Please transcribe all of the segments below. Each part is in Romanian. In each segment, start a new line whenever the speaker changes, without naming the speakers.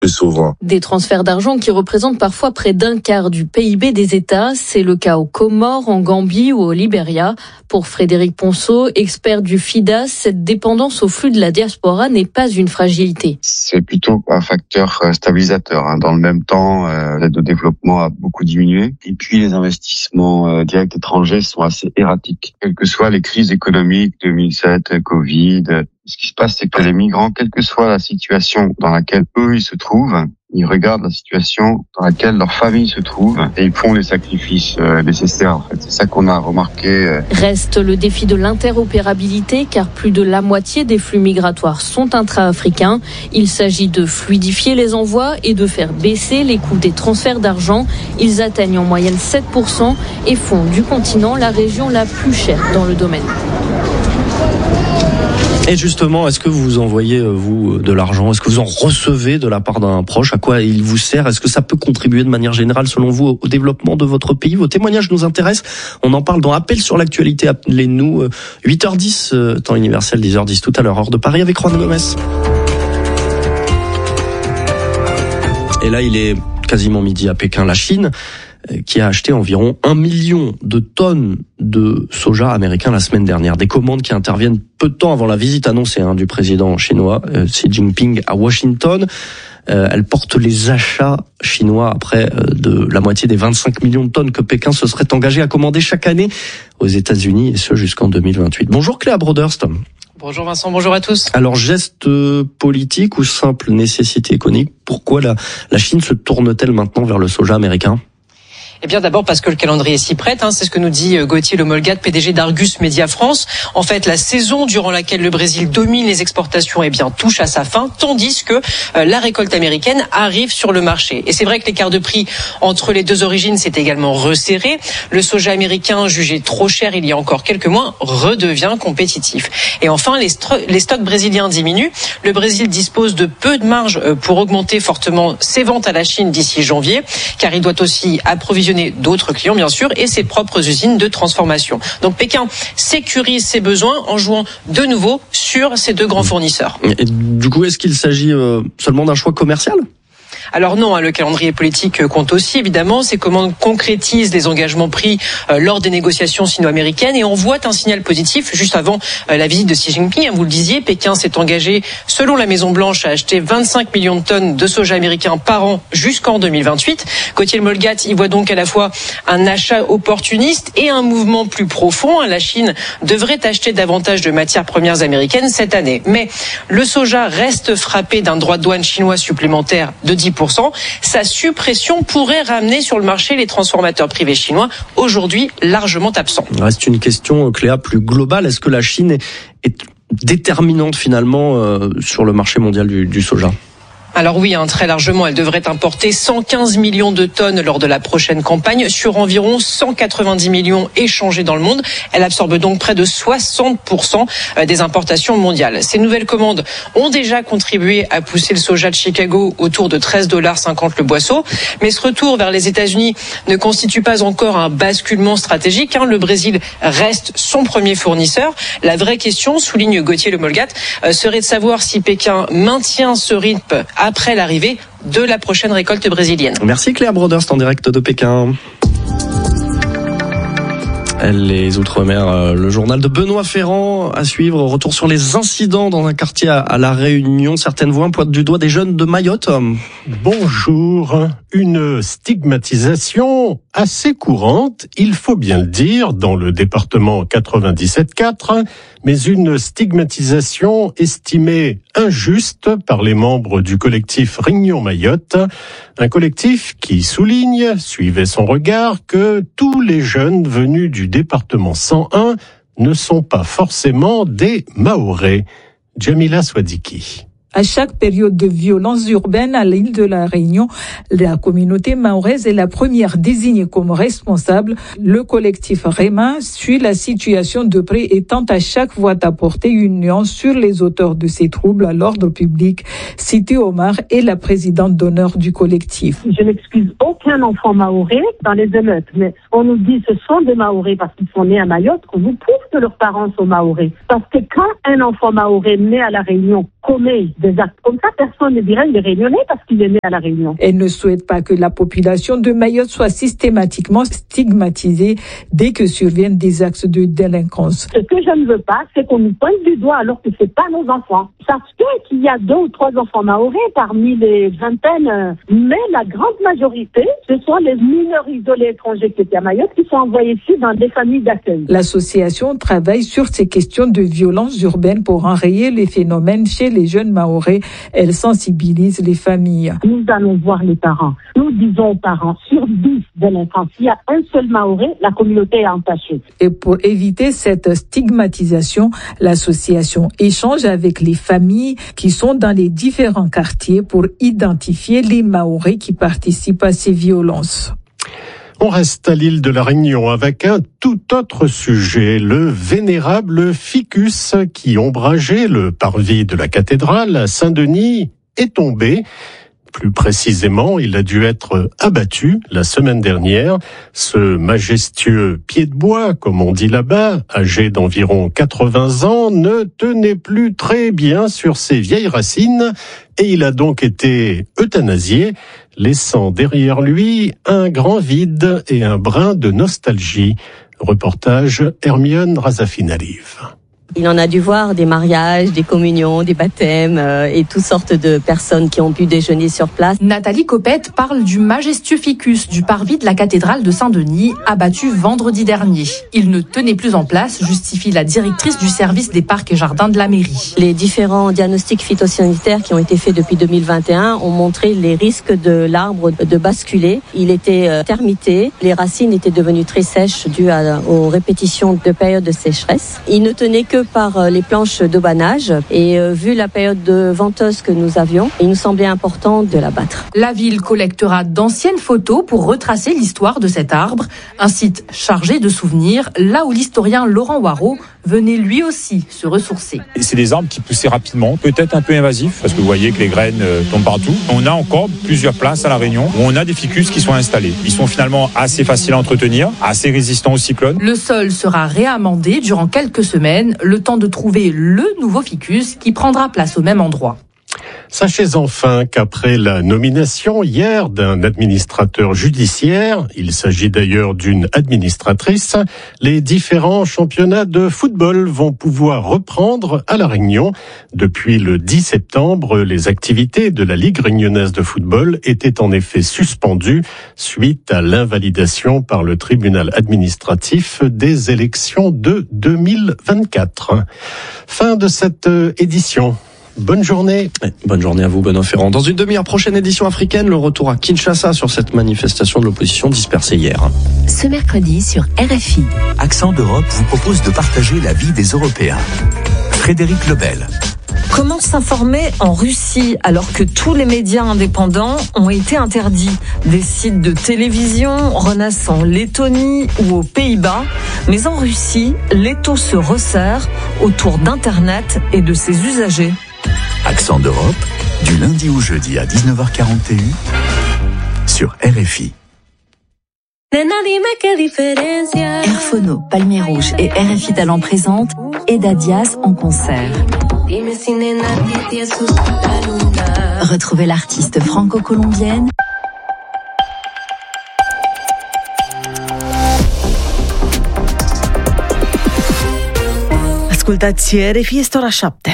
plus souvent.
Des transferts d'argent qui représentent parfois près d'un quart du PIB des États. C'est le cas aux Comores, en Gambie ou au Libéria. Pour Frédéric Ponceau, expert du FIDAS, cette dépendance au flux de la diaspora n'est pas une fragilité.
C'est plutôt un facteur stabilisateur. Dans le même temps, l'aide au développement a beaucoup diminué. Et puis les investissements directs étrangers sont assez erratiques. Quelles que soient les crises économiques, 2007, Covid, ce qui se passe, c'est que les migrants, quelle que soit la situation dans laquelle eux ils se trouvent, ils regardent la situation dans laquelle leur famille se trouve et ils font les sacrifices nécessaires. En fait, c'est ça qu'on a remarqué.
Reste le défi de l'interopérabilité, car plus de la moitié des flux migratoires sont intra-africains. Il s'agit de fluidifier les envois et de faire baisser les coûts des transferts d'argent. Ils atteignent en moyenne 7% et font du continent la région la plus chère dans le domaine.
Et justement, est-ce que vous envoyez, vous, de l'argent ? Est-ce que vous en recevez de la part d'un proche ? À quoi il vous sert ? Est-ce que ça peut contribuer de manière générale, selon vous, au développement de votre pays ? Vos témoignages nous intéressent. On en parle dans Appel sur l'actualité. Appelez-nous 8h10, temps universel, 10h10 tout à l'heure, heure de Paris avec Juan Gomez. Et là, il est quasiment midi à Pékin. La Chine qui a acheté environ 1 million de tonnes de soja américain la semaine dernière. Des commandes qui interviennent peu de temps avant la visite annoncée du président chinois Xi Jinping à Washington. Elle porte les achats chinois après de la moitié des 25 millions de tonnes que Pékin se serait engagé à commander chaque année aux États-Unis, et ce jusqu'en 2028. Bonjour Cléa Broderst.
Bonjour Vincent, bonjour à tous.
Alors, geste politique ou simple nécessité économique, pourquoi la Chine se tourne-t-elle maintenant vers le soja américain ?
Eh bien, d'abord parce que le calendrier s'y prête, c'est ce que nous dit Gauthier Lemolgade, PDG d'Argus Media France. En fait, la saison durant laquelle le Brésil domine les exportations, touche à sa fin, tandis que la récolte américaine arrive sur le marché. Et c'est vrai que l'écart de prix entre les deux origines s'est également resserré. Le soja américain, jugé trop cher il y a encore quelques mois, redevient compétitif. Et enfin, les stocks brésiliens diminuent. Le Brésil dispose de peu de marge pour augmenter fortement ses ventes à la Chine d'ici janvier, car il doit aussi approvisionner d'autres clients, bien sûr, et ses propres usines de transformation. Donc Pékin sécurise ses besoins en jouant de nouveau sur ces deux grands fournisseurs.
Et du coup, est-ce qu'il s'agit seulement d'un choix commercial ?
Alors non, le calendrier politique compte aussi, évidemment. Ces commandes concrétisent les engagements pris lors des négociations sino-américaines, et on voit un signal positif juste avant la visite de Xi Jinping. Vous le disiez, Pékin s'est engagé, selon la Maison-Blanche, à acheter 25 millions de tonnes de soja américain par an jusqu'en 2028. Gauthier Lemolgade y voit donc à la fois un achat opportuniste et un mouvement plus profond. La Chine devrait acheter davantage de matières premières américaines cette année. Mais le soja reste frappé d'un droit de douane chinois supplémentaire de 10%. Sa suppression pourrait ramener sur le marché les transformateurs privés chinois, aujourd'hui largement absents.
Il reste une question, Cléa, plus globale. Est-ce que la Chine est déterminante finalement sur le marché mondial du soja ?
Alors oui, très largement, elle devrait importer 115 millions de tonnes lors de la prochaine campagne sur environ 190 millions échangés dans le monde. Elle absorbe donc près de 60% des importations mondiales. Ces nouvelles commandes ont déjà contribué à pousser le soja de Chicago autour de $13,50 le boisseau. Mais ce retour vers les États-Unis ne constitue pas encore un basculement stratégique. Le Brésil reste son premier fournisseur. La vraie question, souligne Gauthier Lemolgade, serait de savoir si Pékin maintient ce rythme après l'arrivée de la prochaine récolte brésilienne.
Merci Cléa Broderst en direct de Pékin. Les Outre-mer, le journal de Benoît Ferrand à suivre. Retour sur les incidents dans un quartier à La Réunion. Certaines voix pointent du doigt des jeunes de Mayotte.
Bonjour. Une stigmatisation assez courante, il faut bien le dire, dans le département 97.4, mais une stigmatisation estimée injuste par les membres du collectif Réunion Mayotte. Un collectif qui souligne, suivez son regard, que tous les jeunes venus du département 101 ne sont pas forcément des Mahorais. Jamila Swadiki.
À chaque période de violence urbaine à l'île de la Réunion, la communauté mahoraise est la première désignée comme responsable. Le collectif REMA suit la situation de près et tente à chaque fois d'apporter une nuance sur les auteurs de ces troubles à l'ordre public. Siti Omar est la présidente d'honneur du collectif.
Je n'excuse aucun enfant mahorais dans les émeutes, mais on nous dit que ce sont des Mahorais parce qu'ils sont nés à Mayotte, qu'on nous prouve que leurs parents sont Mahorais. Parce que quand un enfant mahorais naît à la Réunion, commet des actes comme ça, personne ne dirait qu'il est réunionnais parce qu'il est né à La Réunion.
Elle ne souhaite pas que la population de Mayotte soit systématiquement stigmatisée dès que surviennent des actes de délinquance.
Ce que je ne veux pas, c'est qu'on nous pointe du doigt alors que c'est pas nos enfants. Ça se fait qu'il y a 2 ou 3 enfants mahorais parmi les vingtaines, mais la grande majorité, ce sont les mineurs isolés étrangers qui étaient à Mayotte qui sont envoyés ici dans des familles d'accueil.
L'association travaille sur ces questions de violence urbaine pour enrayer les phénomènes chez les jeunes mahorais. Elle sensibilise les familles.
Nous allons voir les parents. Nous disons aux parents, sur 10 délinquants, s'il y a un seul mahorais, la communauté est entachée.
Et pour éviter cette stigmatisation, l'association échange avec les familles qui sont dans les différents quartiers pour identifier les mahorais qui participent à ces violences.
On reste à l'île de la Réunion avec un tout autre sujet, le vénérable ficus qui ombrageait le parvis de la cathédrale à Saint-Denis est tombé. Plus précisément, il a dû être abattu la semaine dernière. Ce majestueux pied de bois, comme on dit là-bas, âgé d'environ 80 ans, ne tenait plus très bien sur ses vieilles racines et il a donc été euthanasié, laissant derrière lui un grand vide et un brin de nostalgie. Reportage Hermione Razafin-Alive.
Il en a dû voir des mariages, des communions, des baptêmes et toutes sortes de personnes qui ont pu déjeuner sur place.
Nathalie Copette parle du majestueux ficus du parvis de la cathédrale de Saint-Denis, abattu vendredi dernier. Il ne tenait plus en place, justifie la directrice du service des parcs et jardins de la mairie.
Les différents diagnostics phytosanitaires qui ont été faits depuis 2021 ont montré les risques de l'arbre de basculer. Il était termité, les racines étaient devenues très sèches dues aux répétitions de périodes de sécheresse. Il ne tenait que par les planches de banage et vu la période de venteuse que nous avions, il nous semblait important de l'abattre.
La ville collectera d'anciennes photos pour retracer l'histoire de cet arbre, un site chargé de souvenirs, là où l'historien Laurent Waro venait lui aussi se ressourcer.
Et c'est des arbres qui poussaient rapidement, peut-être un peu invasifs, parce que vous voyez que les graines tombent partout. On a encore plusieurs places à La Réunion où on a des ficus qui sont installés. Ils sont finalement assez faciles à entretenir, assez résistants aux cyclones.
Le sol sera réamendé durant quelques semaines, le temps de trouver le nouveau ficus qui prendra place au même endroit.
Sachez enfin qu'après la nomination hier d'un administrateur judiciaire, il s'agit d'ailleurs d'une administratrice, les différents championnats de football vont pouvoir reprendre à La Réunion. Depuis le 10 septembre, les activités de la Ligue réunionnaise de football étaient en effet suspendues suite à l'invalidation par le tribunal administratif des élections de 2024. Fin de cette édition. Bonne journée.
Bonne journée à vous, Benoît Ferrand. Dans une demi-heure, prochaine édition africaine, le retour à Kinshasa sur cette manifestation de l'opposition dispersée hier.
Ce mercredi sur RFI.
Accent d'Europe vous propose de partager la vie des Européens. Frédéric Lebel.
Comment s'informer en Russie alors que tous les médias indépendants ont été interdits? Des sites de télévision renaissent en Lettonie ou aux Pays-Bas. Mais en Russie, l'étau se resserre autour d'Internet et de ses usagers.
Accent d'Europe, du lundi au jeudi à 19h41 sur RFI.
Airphono, Palmier Rouge et RFI Talent présentent Eda Diaz en concert. Retrouvez l'artiste franco-colombienne.
Ascultați RFI, este ora 7.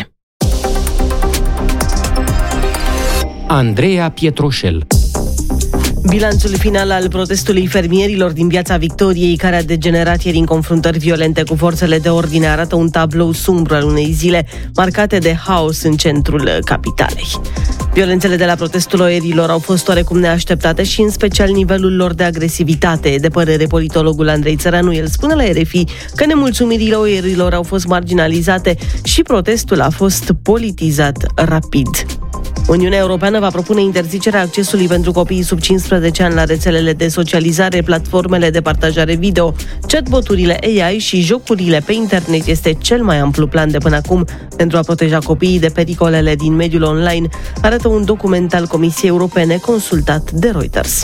Andreea Pietroșel.
Bilanțul final al protestului fermierilor din Piața Victoriei, care a degenerat ieri în confruntări violente cu forțele de ordine, arată un tablou sumbru al unei zile marcate de haos în centrul capitalei. Violențele de la protestul oierilor au fost oarecum neașteptate și în special nivelul lor de agresivitate, de părere politologul Andrei Țăranu. El spune la RFI că nemulțumirile oierilor au fost marginalizate și protestul a fost politizat rapid. Uniunea Europeană va propune interzicerea accesului pentru copiii sub 15 ani la rețelele de socializare, platformele de partajare video, chatboturile AI și jocurile pe internet. Este cel mai amplu plan de până acum pentru a proteja copiii de pericolele din mediul online, arată un document al Comisiei Europene consultat de Reuters.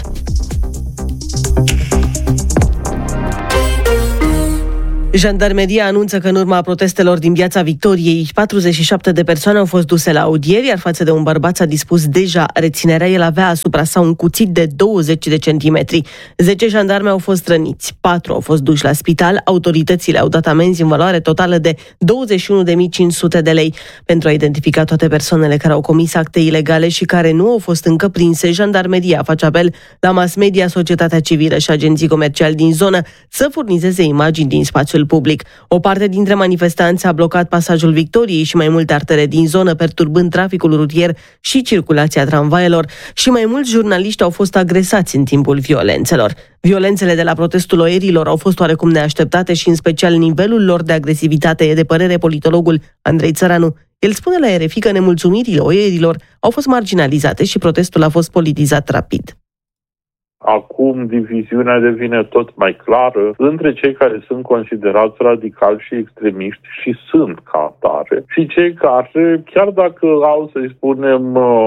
Jandarmeria anunță că în urma protestelor din Piața Victoriei, 47 de persoane au fost duse la audieri, iar față de un bărbat s-a dispus deja reținerea. El avea asupra sa un cuțit de 20 de centimetri. 10 jandarmi au fost răniți, 4 au fost duși la spital. Autoritățile au dat amenzi în valoare totală de 21.500 de lei. Pentru a identifica toate persoanele care au comis acte ilegale și care nu au fost încă prinse, Jandarmeria face apel la mass media, societatea civilă și agenții comerciali din zonă să furnizeze imagini din spațiul public. O parte dintre manifestanți a blocat pasajul Victoriei și mai multe artere din zonă, perturbând traficul rutier și circulația tramvaielor, și mai mulți jurnaliști au fost agresați în timpul violențelor. Violențele de la protestul oierilor au fost oarecum neașteptate și în special nivelul lor de agresivitate e de părere politologul Andrei Țăranu. El spune la RFI că nemulțumirile oierilor au fost marginalizate și protestul a fost politizat rapid.
Acum diviziunea devine tot mai clară între cei care sunt considerați radicali și extremiști și sunt ca atare și cei care, chiar dacă au, să-i spunem,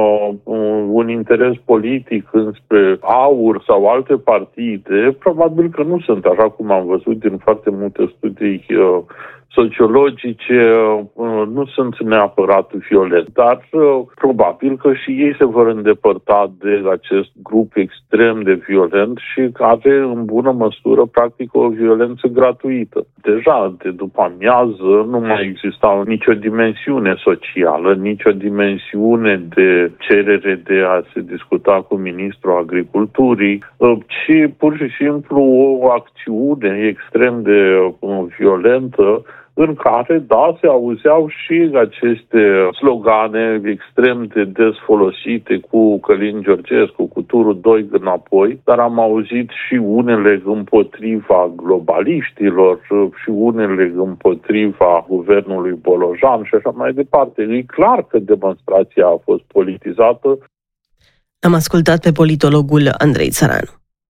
un interes politic înspre AUR sau alte partide, probabil că nu sunt, așa cum am văzut din foarte multe studii sociologice, nu sunt neapărat violenți, dar probabil că și ei se vor îndepărta de acest grup extrem de violent și care în bună măsură practică o violență gratuită. Deja de după amiază nu mai exista nicio dimensiune socială, nicio dimensiune de cerere de a se discuta cu ministrul agriculturii, ci pur și simplu o acțiune extrem de violentă în care, da, se auzeau și aceste slogane extrem de des folosite cu Călin Georgescu, cu turul 2 înapoi, dar am auzit și unele împotriva globaliștilor și unele împotriva guvernului Bolojan și așa mai departe. E clar că demonstrația a fost politizată.
Am ascultat pe politologul Andrei Țăranu.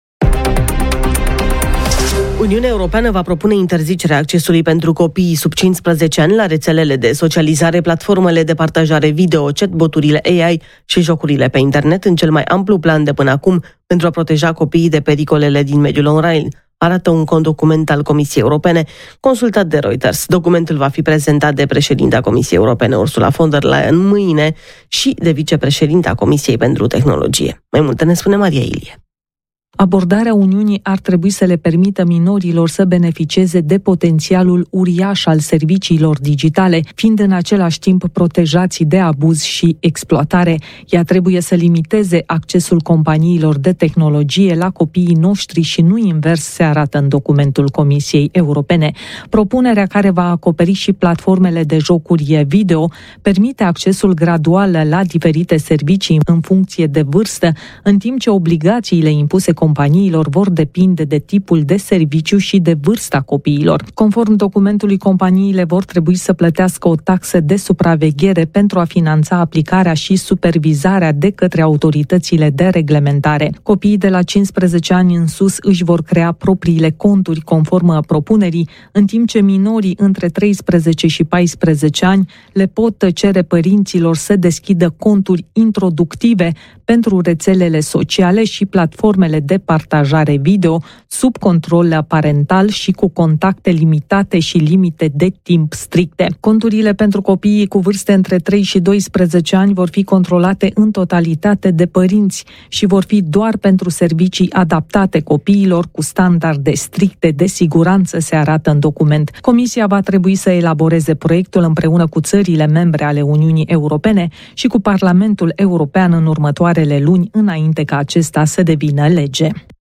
Uniunea Europeană va propune interzicerea accesului pentru copiii sub 15 ani la rețelele de socializare, platformele de partajare video, chatboturile AI și jocurile pe internet în cel mai amplu plan de până acum pentru a proteja copiii de pericolele din mediul online, arată un document al Comisiei Europene consultat de Reuters. Documentul va fi prezentat de președinta Comisiei Europene Ursula von der Leyen mâine și de vicepreședinta Comisiei pentru Tehnologie. Mai multe ne spune Maria Ilie.
Abordarea Uniunii ar trebui să le permită minorilor să beneficieze de potențialul uriaș al serviciilor digitale, fiind în același timp protejați de abuz și exploatare. Ea trebuie să limiteze accesul companiilor de tehnologie la copiii noștri și nu invers, se arată în documentul Comisiei Europene. Propunerea, care va acoperi și platformele de jocuri video, permite accesul gradual la diferite servicii în funcție de vârstă, în timp ce obligațiile impuse companiilor vor depinde de tipul de serviciu și de vârsta copiilor. Conform documentului, companiile vor trebui să plătească o taxă de supraveghere pentru a finanța aplicarea și supervizarea de către autoritățile de reglementare. Copiii de la 15 ani în sus își vor crea propriile conturi conform propunerii, în timp ce minorii între 13 și 14 ani le pot cere părinților să deschidă conturi introductive pentru rețelele sociale și platformele de partajare video sub control parental și cu contacte limitate și limite de timp stricte. Conturile pentru copiii cu vârste între 3 și 12 ani vor fi controlate în totalitate de părinți și vor fi doar pentru servicii adaptate copiilor cu standarde stricte de siguranță, se arată în document. Comisia va trebui să elaboreze proiectul împreună cu țările membre ale Uniunii Europene și cu Parlamentul European în următoarele luni, înainte ca acesta să devină lege.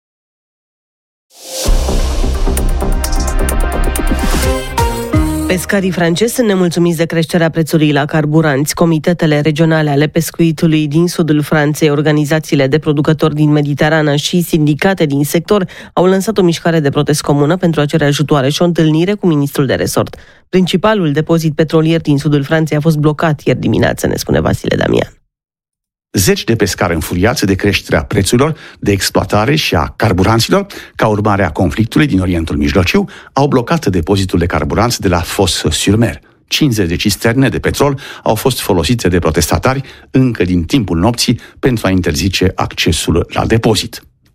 Pescarii francezi sunt nemulțumiți de creșterea prețului la carburanți. Comitetele regionale ale pescuitului din sudul Franței, organizațiile de producători din Mediterană și sindicate din sector au lansat o mișcare de protest comună pentru a cere ajutoare și o întâlnire cu ministrul de resort. Principalul depozit petrolier din sudul Franței a fost blocat ieri dimineață, ne spune Vasile Damian.
Zeci de pescari înfuriați de creșterea prețurilor de exploatare și a carburanților, ca urmare a conflictului din Orientul Mijlociu, au blocat depozitul de carburanți de la Fos-sur-Mer. 50 de cisterne de petrol au fost folosite de protestatari încă din timpul nopții pentru a interzice accesul la depozit.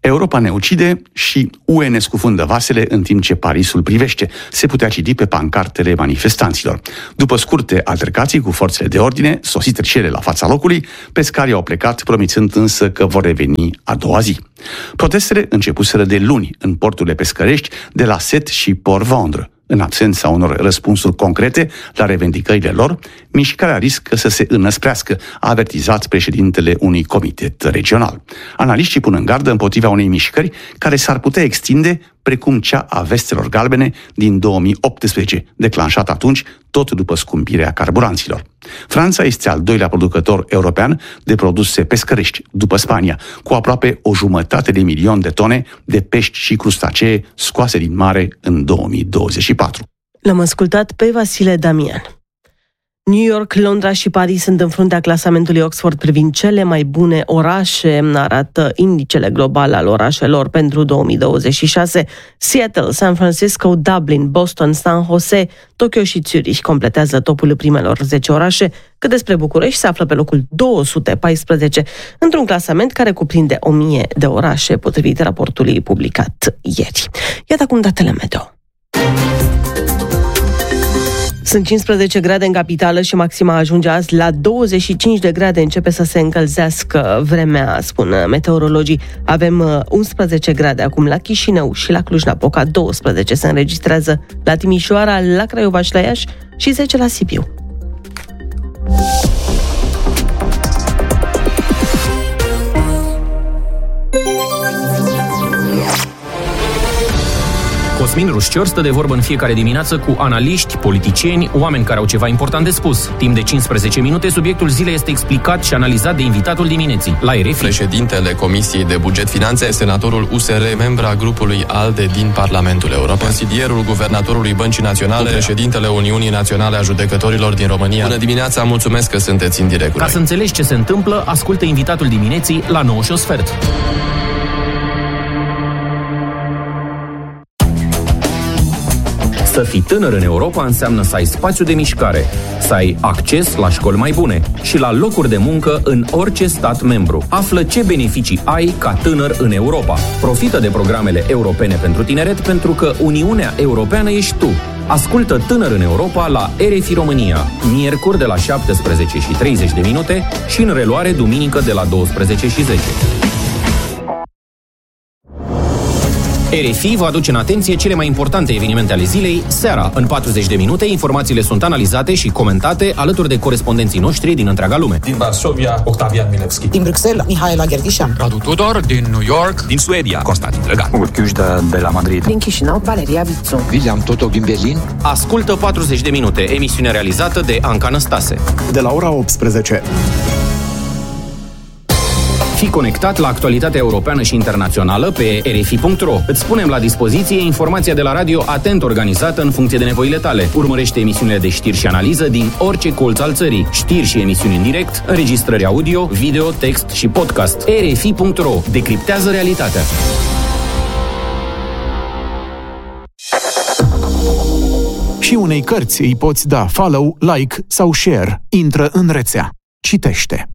Europa ne ucide și UE ne scufundă vasele în timp ce Parisul privește, se putea citi pe pancartele manifestanților. După scurte altercații cu forțele de ordine, sosite și ele la fața locului, pescarii au plecat, promițând însă că vor reveni a doua zi. Protestele începuseră de luni în porturile pescărești de la Set și Port-Vendre. În absența unor răspunsuri concrete la revendicările lor, mișcarea riscă să se înăsprească, a avertizat președintele unui comitet regional. Analiștii pun în gardă împotriva unei mișcări care s-ar putea extinde precum cea a vestelor galbene din 2018, declanșată atunci tot după scumpirea carburanților. Franța este al doilea producător european de produse pescărești, după Spania, cu aproape 1,5 milion de tone de pești și crustacee scoase din mare în 2024.
L-am ascultat pe Vasile Damian. New York, Londra și Paris sunt în fruntea clasamentului Oxford privind cele mai bune orașe, arată indicele global al orașelor pentru 2026. Seattle, San Francisco, Dublin, Boston, San Jose, Tokyo și Zurich completează topul primelor 10 orașe, cât despre București se află pe locul 214, într-un clasament care cuprinde 1000 de orașe, potrivit raportului publicat ieri. Iată acum datele meteo. Sunt 15 grade în capitală și maxima ajunge azi la 25 de grade. Începe să se încălzească vremea, spun meteorologii. Avem 11 grade acum la Chișinău și la Cluj-Napoca, 12 se înregistrează la Timișoara, la Craiova și la Iași și 10 la Sibiu.
Cosmin Ruscior stă de vorbă în fiecare dimineață cu analiști, politicieni, oameni care au ceva important de spus. Timp de 15 minute, subiectul zilei este explicat și analizat de invitatul dimineții, la RFI.
Președintele Comisiei de Buget Finanțe, senatorul USR, membra grupului ALDE din Parlamentul European, consilierul guvernatorului Băncii Naționale, președintele Uniunii Naționale a Judecătorilor din România. Bună dimineața, mulțumesc că sunteți în direct.
Ca să înțelegi ce se întâmplă, ascultă invitatul dimineții la 9:15. Să fii tânăr în Europa înseamnă să ai spațiu de mișcare, să ai acces la școli mai bune și la locuri de muncă în orice stat membru. Află ce beneficii ai ca tânăr în Europa. Profită de programele europene pentru tineret, pentru că Uniunea Europeană ești tu. Ascultă Tânăr în Europa la RFI România, miercuri de la 17:30 și în reluare duminică de la 12:10. RFI vă aduce în atenție cele mai importante evenimente ale zilei, seara. În 40 de minute, informațiile sunt analizate și comentate alături de corespondenții noștri din întreaga lume.
Din Varsovia, Octavian Milevski.
Din Bruxelles, Mihaela Gherdișan.
Radu Tudor, din New York.
Din Suedia, Constantin Drăgan.
Urchiușda de la Madrid.
Din Chișinău, Valeria Vițu.
William Totov din Berlin.
Ascultă 40 de minute, emisiune realizată de Anca Năstase.
De la ora 18.
Fii conectat la actualitatea europeană și internațională pe rfi.ro. Îți punem la dispoziție informația de la radio atent organizată în funcție de nevoile tale. Urmărește emisiunile de știri și analiză din orice colț al țării. Știri și emisiuni în direct, înregistrări audio, video, text și podcast. rfi.ro. Decriptează realitatea.
Și unei cărți îi poți da follow, like sau share. Intră în rețea. Citește.